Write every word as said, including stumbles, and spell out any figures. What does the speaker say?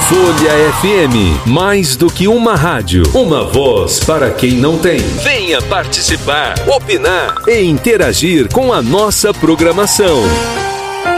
Folha F M, mais do que uma rádio, uma voz para quem não tem. Venha participar, opinar e interagir com a nossa programação.